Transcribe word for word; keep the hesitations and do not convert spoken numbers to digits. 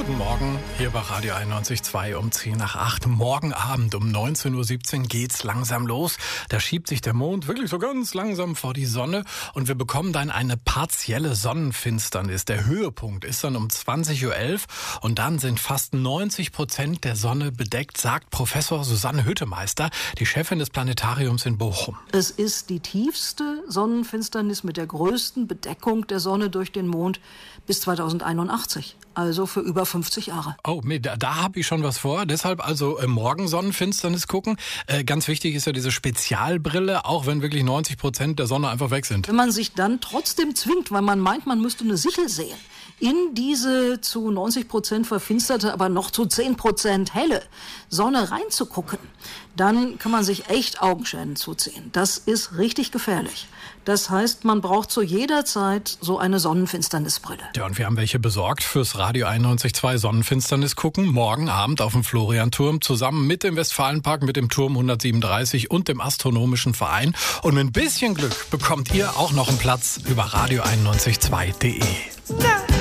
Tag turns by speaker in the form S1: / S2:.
S1: Guten Morgen, hier bei Radio einundneunzig Komma zwei um zehn nach acht. Morgen Abend um neunzehn Uhr siebzehn geht's langsam los. Da schiebt sich der Mond wirklich so ganz langsam vor die Sonne und wir bekommen dann eine partielle Sonnenfinsternis. Der Höhepunkt ist dann um zwanzig Uhr elf und dann sind fast neunzig Prozent der Sonne bedeckt, sagt Professor Susanne Hüttemeister, die Chefin des Planetariums in Bochum.
S2: Es ist die tiefste Sonnenfinsternis mit der größten Bedeckung der Sonne durch den Mond bis zweitausendeinundachtzig, also für über fünfzig Jahre.
S1: Oh, nee, da, da habe ich schon was vor. Deshalb also äh, morgen Sonnenfinsternis gucken. Äh, ganz wichtig ist ja diese Spezialbrille, auch wenn wirklich neunzig Prozent der Sonne einfach weg sind.
S2: Wenn man sich dann trotzdem zwingt, weil man meint, man müsste eine Sichel sehen, in diese zu neunzig Prozent verfinsterte, aber noch zu zehn Prozent helle Sonne reinzugucken, dann kann man sich echt Augenschäden zuziehen. Das ist richtig gefährlich. Das heißt, man braucht zu jeder Zeit so eine Sonnenfinsternisbrille.
S1: Ja, und wir haben welche besorgt fürs Radio einundneunzig Komma zwei Sonnenfinsternis gucken. Morgen Abend auf dem Florianturm zusammen mit dem Westfalenpark, mit dem Turm hundertsiebenunddreißig und dem Astronomischen Verein. Und mit ein bisschen Glück bekommt ihr auch noch einen Platz über radio einundneunzig Komma zwei punkt de.